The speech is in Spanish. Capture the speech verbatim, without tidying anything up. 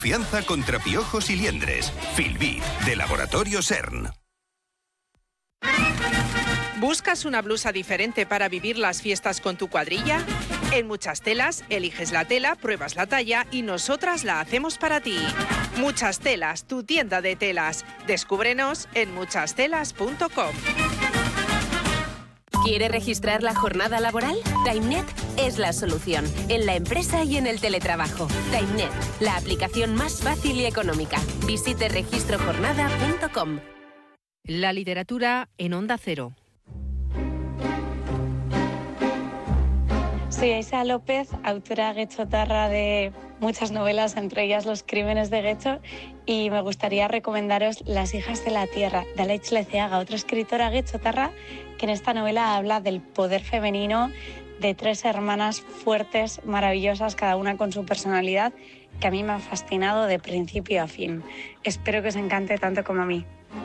Fianza contra piojos y liendres. Filbit, de Laboratorio CERN. ¿Buscas una blusa diferente para vivir las fiestas con tu cuadrilla? En Muchas Telas, eliges la tela, pruebas la talla y nosotras la hacemos para ti. Muchas Telas, tu tienda de telas. Descúbrenos en muchas telas punto com. ¿Quiere registrar la jornada laboral? TimeNet es la solución, en la empresa y en el teletrabajo. TimeNet, la aplicación más fácil y económica. Visite registro jornada punto com. La literatura en Onda Cero. Soy Aisa López, autora guechotarra de muchas novelas, entre ellas Los crímenes de Guecho, y me gustaría recomendaros Las hijas de la tierra, de Aleix Leceaga, otra escritora guechotarra que en esta novela habla del poder femenino de tres hermanas fuertes, maravillosas, cada una con su personalidad, que a mí me ha fascinado de principio a fin. Espero que os encante tanto como a mí.